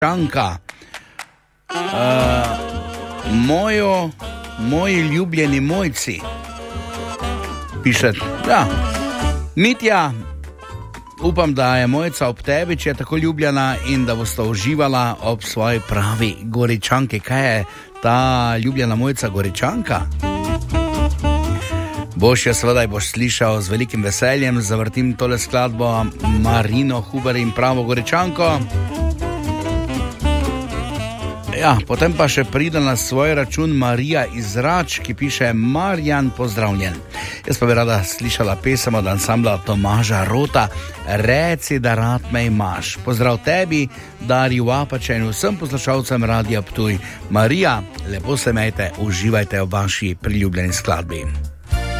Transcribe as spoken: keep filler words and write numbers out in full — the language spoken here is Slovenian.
Goričanka. Uh, mojo, moji ljubljeni mojci. Piše, ja, Mitja, upam, da je Mojca ob tebi, če je tako ljubljena in da boste uživala ob svoji pravi Goričanki. Kaj je ta ljubljena Mojca Goričanka? Boš jo seveda boš slišal z velikim veseljem, zavrtim tole skladbo Marino Huber in pravo Goričanko. Ja, potem pa še pride na svoj račun Marija iz Rač, ki piše: Marjan, pozdravljen. Jaz pa bi rada slišala pesem od ansambla Tomaža Rota, Reci, da rad me imaš. Pozdrav tebi, Darju Apače in vsem poslušalcem Radia Ptuj. Marija, lepo se imejte, uživajte v vaši priljubljeni skladbi.